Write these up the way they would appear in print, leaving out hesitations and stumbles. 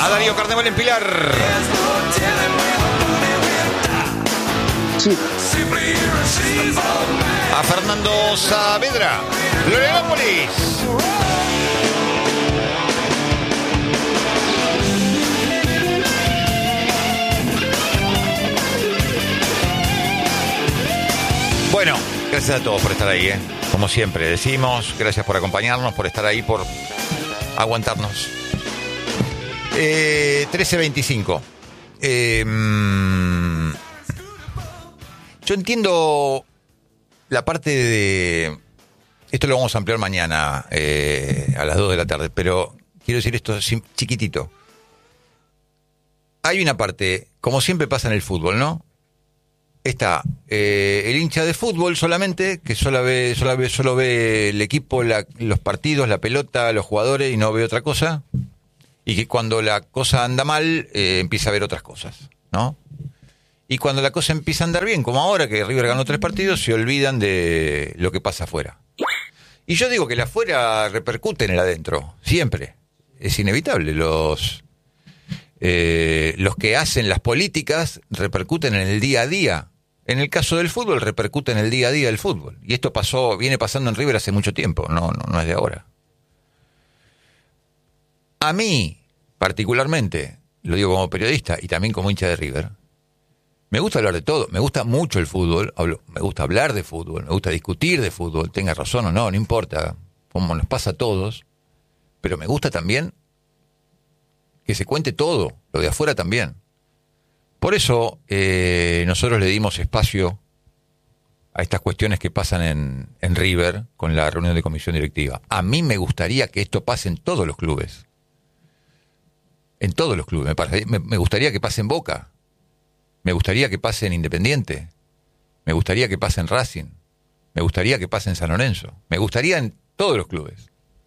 A Darío Carnaval en Pilar. Sí. A Fernando Saavedra, Florianópolis. Bueno, gracias a todos por estar ahí, como siempre decimos, gracias por acompañarnos, por estar ahí, por aguantarnos. 13:25. Yo entiendo la parte de... Esto lo vamos a ampliar mañana a las 2 de la tarde, pero quiero decir esto chiquitito. Hay una parte, como siempre pasa en el fútbol, ¿no? Está el hincha de fútbol solamente, que solo ve el equipo, los partidos, la pelota, los jugadores y no ve otra cosa. Y que cuando la cosa anda mal, empieza a ver otras cosas, ¿no? Y cuando la cosa empieza a andar bien, como ahora que River ganó 3 partidos, se olvidan de lo que pasa afuera. Y yo digo que el afuera repercute en el adentro, siempre. Es inevitable. Los que hacen las políticas repercuten en el día a día. En el caso del fútbol, repercute en el día a día del fútbol. Y esto viene pasando en River hace mucho tiempo, no es de ahora. A mí, particularmente, lo digo como periodista y también como hincha de River, me gusta hablar de todo, me gusta mucho el fútbol, me gusta hablar de fútbol, me gusta discutir de fútbol, tenga razón o no importa, como nos pasa a todos, pero me gusta también que se cuente todo, lo de afuera también. Por eso nosotros le dimos espacio a estas cuestiones que pasan en River con la reunión de comisión directiva. A mí me gustaría que esto pase en todos los clubes. En todos los clubes. Me gustaría que pase en Boca. Me gustaría que pase en Independiente. Me gustaría que pase en Racing. Me gustaría que pase en San Lorenzo. Me gustaría en todos los clubes.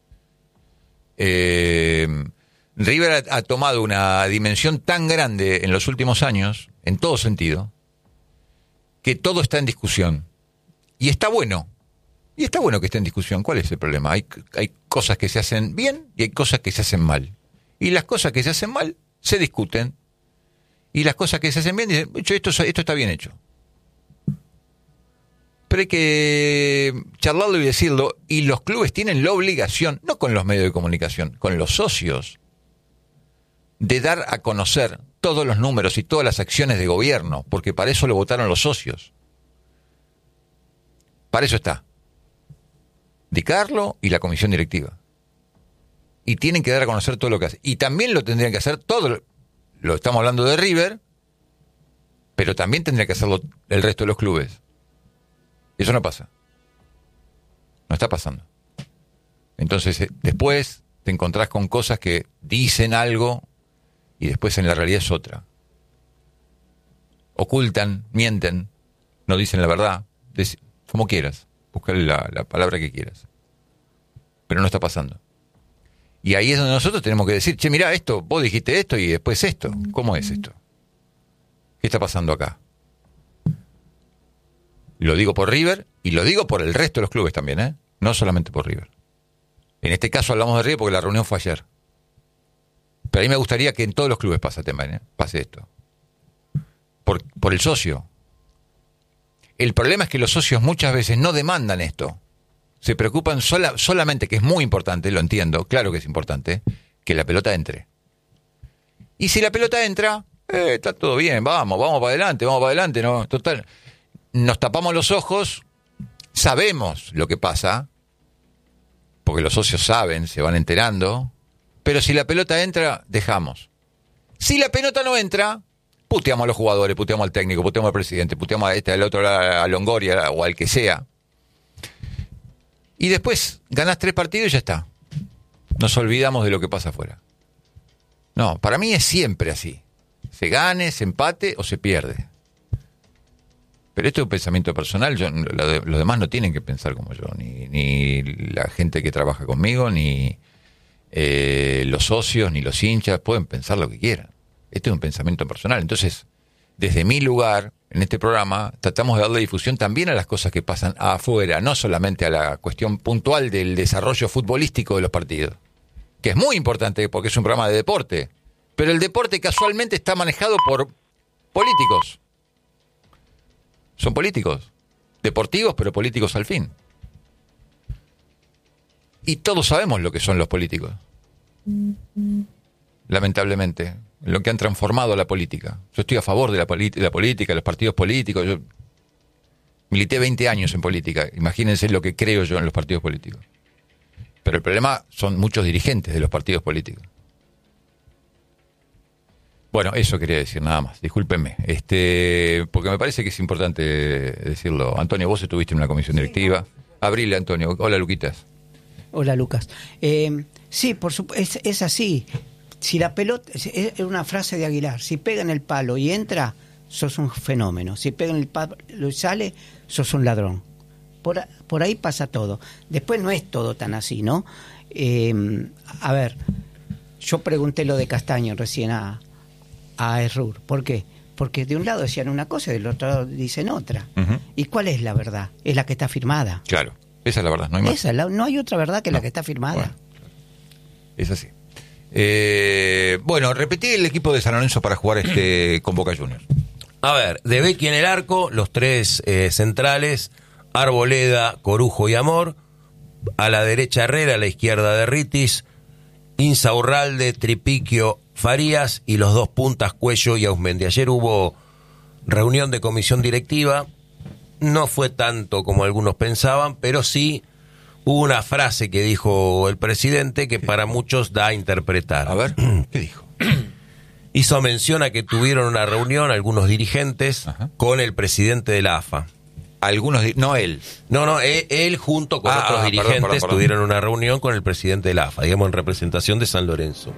River ha tomado una dimensión tan grande en los últimos años, en todo sentido, que todo está en discusión. Y está bueno. Y está bueno que esté en discusión. ¿Cuál es el problema? Hay cosas que se hacen bien y hay cosas que se hacen mal. Y las cosas que se hacen mal se discuten. Y las cosas que se hacen bien dicen, esto está bien hecho. Pero hay que charlarlo y decirlo. Y los clubes tienen la obligación, no con los medios de comunicación, con los socios, de dar a conocer todos los números y todas las acciones de gobierno, porque para eso lo votaron los socios. Para eso está. Di Carlo y la comisión directiva. Y tienen que dar a conocer todo lo que hace. Y también lo tendrían que hacer todo. Lo estamos hablando de River, pero también tendría que hacerlo el resto de los clubes. Eso no pasa. No está pasando. Entonces, después te encontrás con cosas que dicen algo y después en la realidad es otra. Ocultan, mienten, no dicen la verdad. Como quieras, busca la palabra que quieras. Pero no está pasando. Y ahí es donde nosotros tenemos que decir, che, mirá esto, vos dijiste esto y después esto. ¿Cómo es esto? ¿Qué está pasando acá? Lo digo por River y lo digo por el resto de los clubes también, no solamente por River. En este caso hablamos de River porque la reunión fue ayer. Pero a mí me gustaría que en todos los clubes pase esto. Por el socio. El problema es que los socios muchas veces no demandan esto. Se preocupan solamente, que es muy importante, lo entiendo, claro que es importante, que la pelota entre. Y si la pelota entra, está todo bien, vamos para adelante, ¿no? Total, nos tapamos los ojos, sabemos lo que pasa, porque los socios saben, se van enterando, pero si la pelota entra, dejamos. Si la pelota no entra, puteamos a los jugadores, puteamos al técnico, puteamos al presidente, puteamos a al otro, a Longoria o al que sea. Y después ganás 3 partidos y ya está. Nos olvidamos de lo que pasa afuera. No, para mí es siempre así. Se gane, se empate o se pierde. Pero esto es un pensamiento personal. Los demás no tienen que pensar como yo. Ni la gente que trabaja conmigo, ni los socios, ni los hinchas. Pueden pensar lo que quieran. Este es un pensamiento personal. Entonces, desde mi lugar, en este programa, tratamos de darle difusión también a las cosas que pasan afuera, no solamente a la cuestión puntual del desarrollo futbolístico de los partidos, que es muy importante porque es un programa de deporte, Pero el deporte casualmente está manejado por políticos. Son políticos. Deportivos, pero políticos al fin. Y todos sabemos lo que son los políticos. Lamentablemente. Lo que han transformado la política. Yo estoy a favor de la política, de los partidos políticos. Yo milité 20 años en política. Imagínense lo que creo yo en los partidos políticos. Pero el problema son muchos dirigentes de los partidos políticos. Bueno, eso quería decir, nada más. Discúlpenme. Porque me parece que es importante decirlo. Antonio, vos estuviste en una comisión directiva. Abril, Antonio. Hola, Luquitas. Hola, Lucas. Sí, por supuesto, es así. Si la pelota, es una frase de Aguilar, si pega en el palo y entra, sos un fenómeno. Si pega en el palo y sale, sos un ladrón. Por ahí pasa todo. Después no es todo tan así, ¿no? A ver, yo pregunté lo de Castaño recién a Errur. ¿Por qué? Porque de un lado decían una cosa y del otro lado dicen otra. Uh-huh. ¿Y cuál es la verdad? Es la que está firmada. Claro, esa es la verdad, no hay más. No hay otra verdad que la que está firmada. Bueno, es así. Bueno, repetí el equipo de San Lorenzo para jugar con Boca Juniors. A ver, de Becchi en el arco, los tres centrales, Arboleda, Corujo y Amor. A la derecha Herrera, a la izquierda Derritis, Insaurralde, Tripiquio, Farías y los dos puntas Cuello y Ausmendi. Ayer hubo reunión de comisión directiva, no fue tanto como algunos pensaban, pero sí hubo una frase que dijo el presidente que para muchos da a interpretar. A ver, ¿qué dijo? Hizo mención a que tuvieron una reunión algunos dirigentes con el presidente de la AFA. Algunos, no él. No, él junto con otros dirigentes perdón. Tuvieron una reunión con el presidente de la AFA, digamos en representación de San Lorenzo.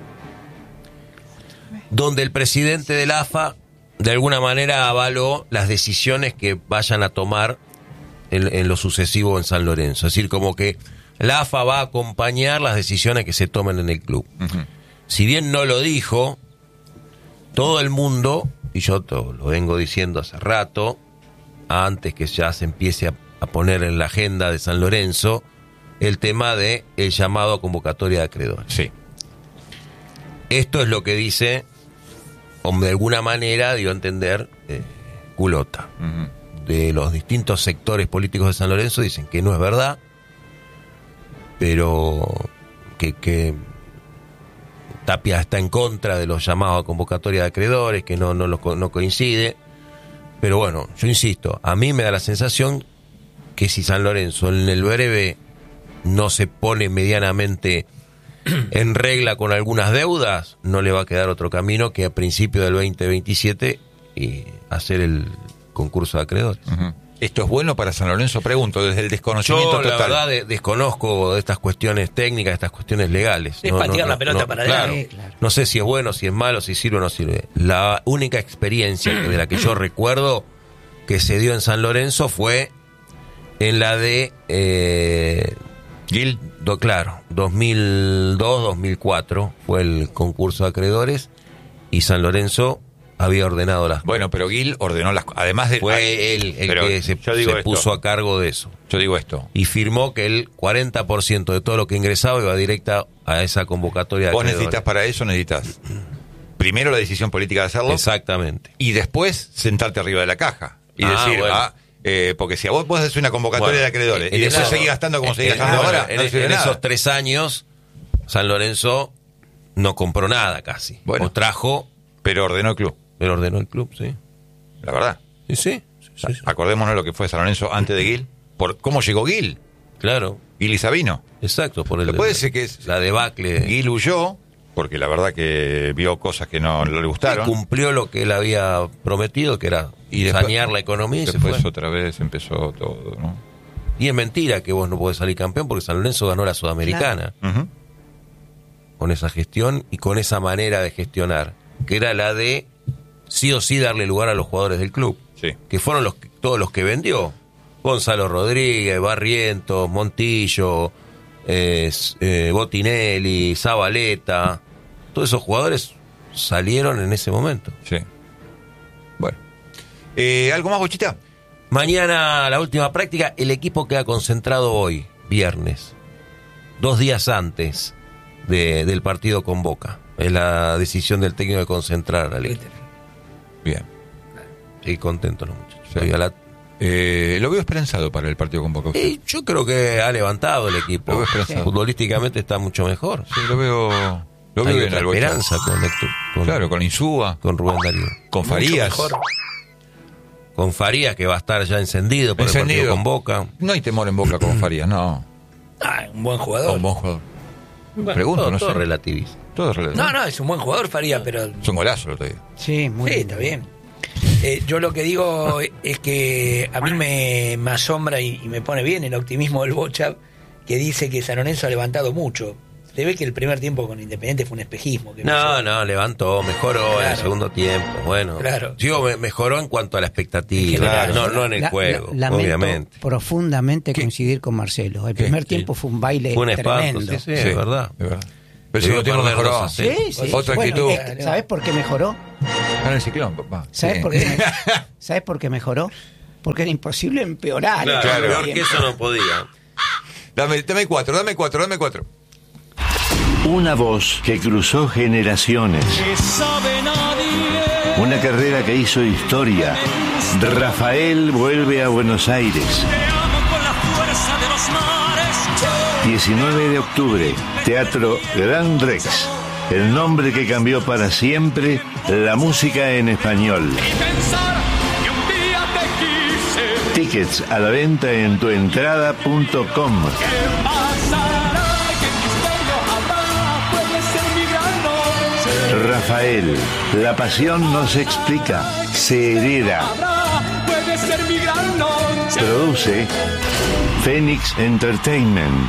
Donde el presidente de la AFA de alguna manera avaló las decisiones que vayan a tomar en lo sucesivo en San Lorenzo. Es decir, como que la AFA va a acompañar las decisiones que se tomen en el club. Uh-huh. Si bien no lo dijo, todo el mundo, y yo lo vengo diciendo hace rato, antes que ya se empiece a poner en la agenda de San Lorenzo, el tema de el llamado a convocatoria de acreedores. Sí. Esto es lo que dice, o de alguna manera dio a entender Culota. Uh-huh. De los distintos sectores políticos de San Lorenzo dicen que no es verdad, pero que Tapia está en contra de los llamados a convocatoria de acreedores, que no coincide. Pero bueno, yo insisto, a mí me da la sensación que si San Lorenzo en el breve no se pone medianamente en regla con algunas deudas, no le va a quedar otro camino que a principio del 2027 y hacer el concurso de acreedores. Uh-huh. ¿Esto es bueno para San Lorenzo? Pregunto, desde el desconocimiento total. Yo, la verdad, desconozco de estas cuestiones técnicas, de estas cuestiones legales. Es patear la pelota para adelante. Claro. No sé si es bueno, si es malo, si sirve o no sirve. La única experiencia de la que yo recuerdo que se dio en San Lorenzo fue en la de Gil. Claro, 2002-2004 fue el concurso de acreedores y San Lorenzo había ordenado las cosas. Bueno, pero Gil ordenó las cosas. Además de... Fue él el que se puso a cargo de eso. Yo digo esto. Y firmó que el 40% de todo lo que ingresaba iba directa a esa convocatoria de acreedores. Vos necesitas para eso, necesitas primero la decisión política de hacerlo. Exactamente. Y después sentarte arriba de la caja. Y decir, bueno. Porque si a vos hacer una convocatoria de acreedores y después seguís gastando como seguís gastando ahora, en esos 3 años, San Lorenzo no compró nada casi. Bueno, o trajo... Pero ordenó el club. Pero ordenó el club, sí. La verdad. Sí. Acordémonos lo que fue San Lorenzo antes de Gil. Por cómo llegó Gil. Claro. Gil y Sabino. Exacto. Por puede ser que la debacle. Gil huyó, porque la verdad que vio cosas que no le gustaron. Y cumplió lo que él había prometido, que era sanear la economía. Y después se fue. Otra vez empezó todo, ¿no? Y es mentira que vos no podés salir campeón porque San Lorenzo ganó la Sudamericana. Claro. Uh-huh. Con esa gestión y con esa manera de gestionar, que era la de sí o sí darle lugar a los jugadores del club. Sí. Que fueron todos los que vendió. Gonzalo Rodríguez, Barrientos, Montillo, Botinelli, Zabaleta. Todos esos jugadores salieron en ese momento. Sí. Bueno. ¿Algo más, Bochita? Mañana la última práctica. El equipo queda concentrado hoy, viernes, 2 días antes del partido con Boca. es la decisión del técnico de concentrar al equipo. Bien. Sí, contentos los muchachos. Sí. Lo veo esperanzado para el partido con Boca. Yo creo que ha levantado el equipo. Lo veo esperanzado. Futbolísticamente está mucho mejor. Sí, lo veo Hay bien otra al Bocha. esperanza con Héctor. Claro, con Insúa, Con Rubén Darío. con Farías. Mucho mejor. Con Farías, que va a estar ya encendido por el partido con Boca. No hay temor en Boca con Farías, no. Un buen jugador. Un buen jugador. Bueno, Pregunto, no todo sé. relativiza. Todo relativo. No, es un buen jugador Faría, pero... Es un golazo el otro día. Sí, muy Sí, lindo. está bien. Yo lo que digo es que a mí me asombra y me pone bien el optimismo del Bocha, que dice que San Lorenzo ha levantado mucho. Se ve que el primer tiempo con Independiente fue un espejismo. Que No, levantó, mejoró en el segundo tiempo. Bueno, Claro. digo, mejoró en cuanto a la expectativa, Claro. no en el juego, Lamento obviamente. profundamente coincidir con Marcelo. El primer tiempo fue un baile Fue un espanto, tremendo. sí, es verdad. Es verdad. Pero Debió el segundo tiempo perder mejoró. 2-0. Sí, sí. Otra Bueno, actitud. ¿sabes por qué mejoró? Gana el ciclón, papá. ¿Sabes Sí. por qué? ¿Sabes por qué mejoró? Porque era imposible empeorar. Claro, peor Bien. que eso no podía. Dame 4. Una voz que cruzó generaciones. Una carrera que hizo historia. Rafael vuelve a Buenos Aires. 19 de octubre, Teatro Gran Rex. El nombre que cambió para siempre la música en español. Tickets a la venta en tuentrada.com. Rafael, la pasión no se explica, se hereda. Produce Phoenix Entertainment.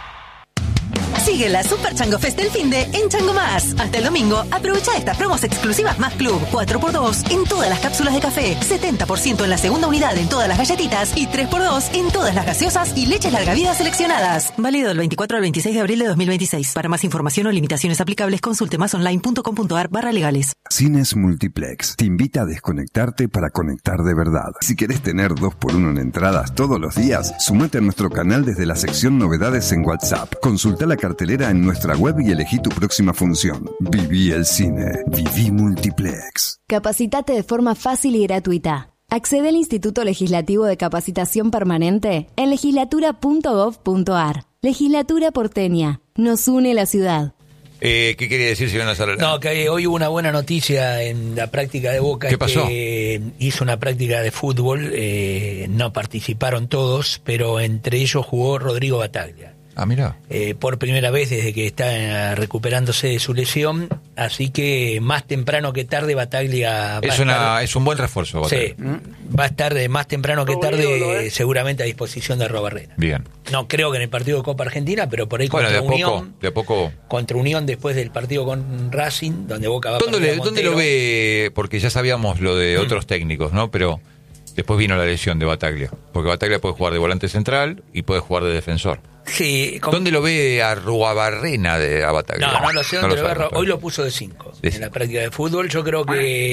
Sigue la Super Chango Fest del finde en Chango Más. Hasta el domingo, aprovecha estas promos exclusivas Más Club. 4x2 en todas las cápsulas de café, 70% en la segunda unidad en todas las galletitas y 3x2 en todas las gaseosas y leches largavidas seleccionadas. Válido del 24 al 26 de abril de 2026. Para más información o limitaciones aplicables, consulte masonline.com.ar/legales. Cines Multiplex te invita a desconectarte para conectar de verdad. Si querés tener 2x1 en entradas todos los días, sumate a nuestro canal desde la sección Novedades en WhatsApp. Consulta la cartelera en nuestra web y elegí tu próxima función. Viví el cine. Viví Multiplex. Capacitate de forma fácil y gratuita. Accede al Instituto Legislativo de Capacitación Permanente en legislatura.gov.ar. Legislatura porteña. Nos une la ciudad. ¿Qué quería decir, señor Nazareno? No, que hoy hubo una buena noticia en la práctica de Boca. ¿Qué pasó? Que hizo una práctica de fútbol, no participaron todos, pero entre ellos jugó Rodrigo Bataglia. Ah, mira. Por primera vez desde que está recuperándose de su lesión, así que más temprano que tarde Bataglia Es un buen refuerzo, Bataglia. sí, va a estar más temprano que tarde seguramente a disposición de Robarrena. Bien. No creo que en el partido de Copa Argentina, pero por ahí Bueno, contra de Unión, a poco. contra Unión después del partido con Racing, donde Boca va a ¿Dónde lo ve? Porque ya sabíamos lo de otros técnicos, ¿no? Pero después vino la lesión de Bataglia. Porque Bataglia puede jugar de volante central y puede jugar de defensor. Sí, ¿Dónde lo ve a Robarrena a Bataglia? No lo sé dónde lo ve. sabemos, Hoy lo puso de 5 De en la práctica de fútbol. Yo creo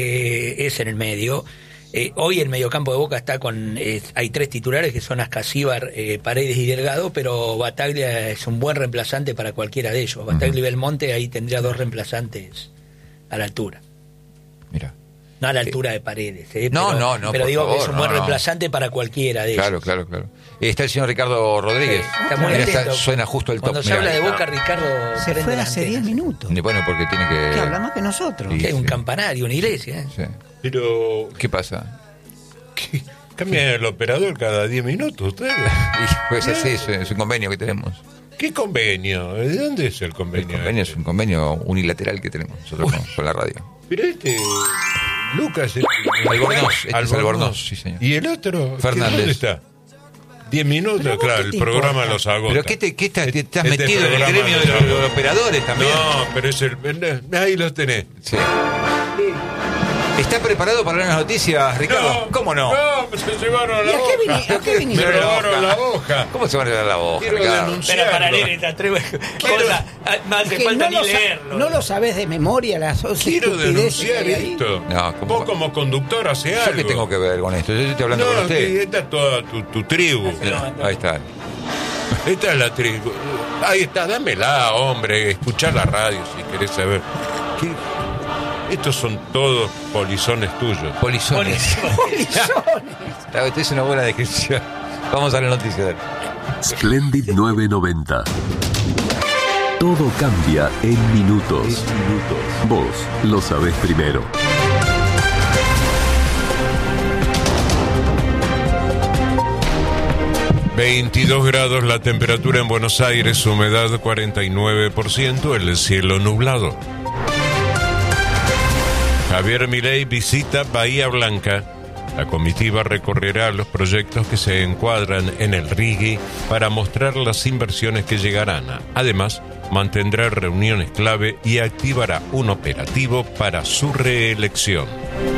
que es en el medio. Hoy el mediocampo de Boca está con... hay 3 titulares que son Ascasíbar, Paredes y Delgado, pero Bataglia es un buen reemplazante para cualquiera de ellos. Bataglia y Belmonte, ahí tendría 2 reemplazantes a la altura. Mira. No a la altura de Paredes. No, pero por digo favor, que es un buen no. reemplazante para cualquiera de ellos. Claro. Está el señor Ricardo Rodríguez. Está muy Mira, atento. suena justo el top. Cuando se Mirá. habla de Boca, Ricardo Se prende fue las hace 10 antenas. minutos. Y bueno, porque tiene que... Que habla más que nosotros. Sí. Que hay un campanario, una iglesia. Sí. Pero ¿Qué pasa? cambian el operador cada 10 minutos ustedes. Y pues así es un convenio que tenemos. ¿Qué convenio? ¿De dónde es el El convenio? convenio es un convenio unilateral que tenemos nosotros con la radio. Pero Lucas... Albornoz, este es Albornoz, sí, señor. ¿Y el otro? Fernández. ¿Dónde está? 10 minutos, Pero claro, ¿qué el te programa importa? los agota. ¿Pero qué estás Este metido en el programa gremio los de agota. los operadores también? No, pero es ahí los tenés. Sí. ¿Está preparado para las noticias, Ricardo? ¿Cómo no? No, se llevaron ¿Y la a qué hoja. a qué viniste? Me robaron la hoja. ¿Cómo se va a llevar la voz, Quiero Ricardo? denunciar. Pero para leer estas 3 cosas, no hace Que falta no ni leerlo. no lo sabes de memoria, las Quiero estupideces denunciar que hay ahí. esto. No, ¿cómo Vos va? como conductor hace ¿Yo algo. qué tengo que ver con esto? Yo estoy hablando con No, usted. que esta es toda tu tribu. Ahí está. Esta es la tribu. Ahí está, dámela, hombre. Escuchar la radio si querés saber. ¿Qué? Estos son todos polizones tuyos. Polizones. Esta es una buena descripción. Vamos a la noticia. Splendid 990. Todo cambia en minutos. Vos lo sabés primero. ...22 grados la temperatura en Buenos Aires, humedad 49%, el cielo nublado. Javier Milei visita Bahía Blanca. La comitiva recorrerá los proyectos que se encuadran en el RIGI para mostrar las inversiones que llegarán. Además, mantendrá reuniones clave y activará un operativo para su reelección.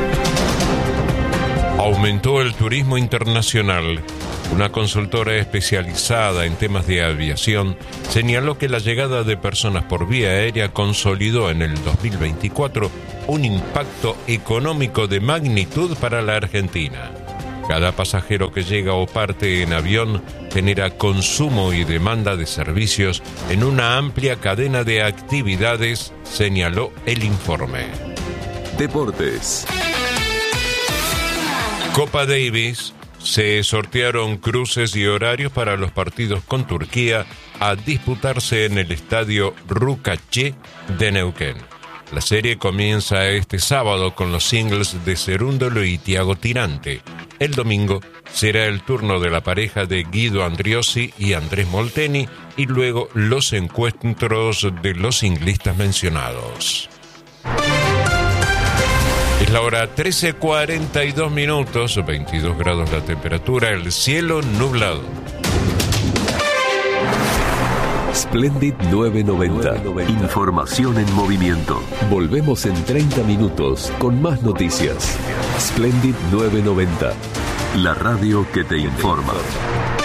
Aumentó el turismo internacional. Una consultora especializada en temas de aviación señaló que la llegada de personas por vía aérea consolidó en el 2024 un impacto económico de magnitud para la Argentina. Cada pasajero que llega o parte en avión genera consumo y demanda de servicios en una amplia cadena de actividades, señaló el informe. Deportes. Copa Davis. Se sortearon cruces y horarios para los partidos con Turquía a disputarse en el estadio Rukache de Neuquén. La serie comienza este sábado con los singles de Cerúndolo y Thiago Tirante. El domingo será el turno de la pareja de Guido Andriossi y Andrés Molteni y luego los encuentros de los singlistas mencionados. Es la hora 13:42 minutos, 22 grados la temperatura, el cielo nublado. Splendid 990. Información en movimiento. Volvemos en 30 minutos con más noticias. Splendid 990. La radio que te informa.